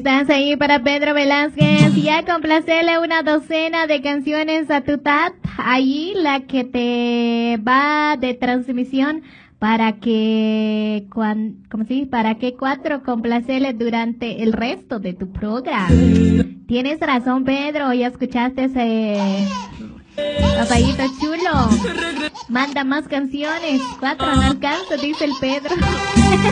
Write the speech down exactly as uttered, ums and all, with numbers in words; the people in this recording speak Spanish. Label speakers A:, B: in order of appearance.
A: Estás ahí para Pedro Velázquez. Ya complacerle una docena de canciones a tu tat. Ahí la que te va de transmisión para que, cuan, ¿cómo se dice? Para que cuatro complacerle durante el resto de tu programa. Tienes razón, Pedro. Ya escuchaste ese papayito chulo. Manda más canciones. Cuatro no alcanza, dice el Pedro.